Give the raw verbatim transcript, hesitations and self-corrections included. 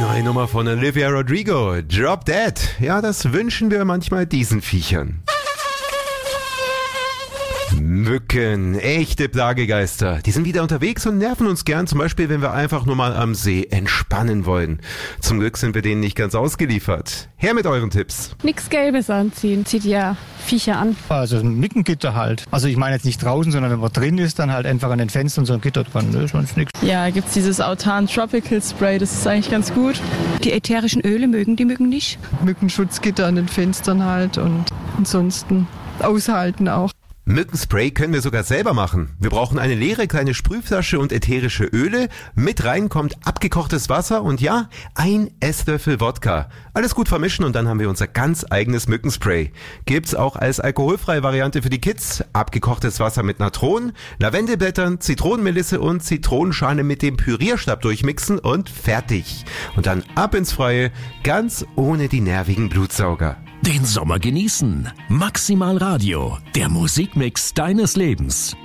neue Nummer von Olivia Rodrigo, Drop Dead. Ja, das wünschen wir manchmal diesen Viechern. Mücken, echte Plagegeister. Die sind wieder unterwegs und nerven uns gern, zum Beispiel, wenn wir einfach nur mal am See entspannen wollen. Zum Glück sind wir denen nicht ganz ausgeliefert. Her mit euren Tipps. Nix Gelbes anziehen, zieht ja Viecher an. Also ein Mückengitter halt. Also ich meine jetzt nicht draußen, sondern wenn man drin ist, dann halt einfach an den Fenstern so ein Gitter dran. Ne? Sonst nichts. Ja, gibt's dieses Autan Tropical Spray, das ist eigentlich ganz gut. Die ätherischen Öle mögen die Mücken nicht. Mückenschutzgitter an den Fenstern halt und ansonsten aushalten auch. Mückenspray können wir sogar selber machen. Wir brauchen eine leere kleine Sprühflasche und ätherische Öle. Mit rein kommt abgekochtes Wasser und ja, ein Esslöffel Wodka. Alles gut vermischen und dann haben wir unser ganz eigenes Mückenspray. Gibt's auch als alkoholfreie Variante für die Kids. Abgekochtes Wasser mit Natron, Lavendelblättern, Zitronenmelisse und Zitronenschale mit dem Pürierstab durchmixen und fertig. Und dann ab ins Freie, ganz ohne die nervigen Blutsauger. Den Sommer genießen. Maximal Radio, der Musikmix deines Lebens.